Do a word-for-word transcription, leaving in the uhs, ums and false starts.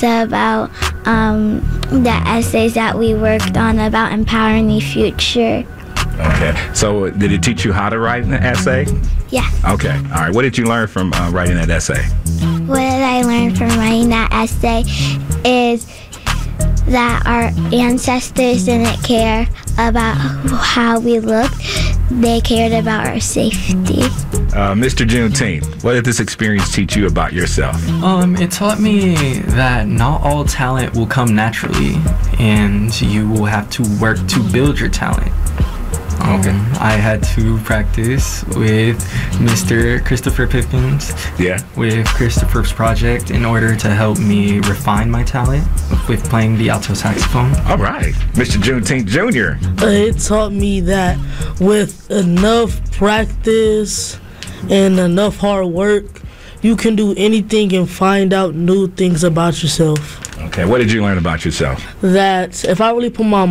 about um, the essays that we worked on about empowering the future. Okay. So did it teach you how to write an essay? Yeah. Okay. All right. What did you learn from uh, writing that essay? What did I learn from writing that essay is that our ancestors didn't care about how we looked. They cared about our safety. Uh, Mister Juneteenth, what did this experience teach you about yourself? Um, it taught me that not all talent will come naturally, and you will have to work to build your talent. Um, Okay. I had to practice with Mister Christopher Pippins, Yeah. with Christopher's project, in order to help me refine my talent with playing the alto saxophone. All right. Mister Juneteenth Junior It taught me that with enough practice and enough hard work, you can do anything and find out new things about yourself. Okay. What did you learn about yourself? That if I really put my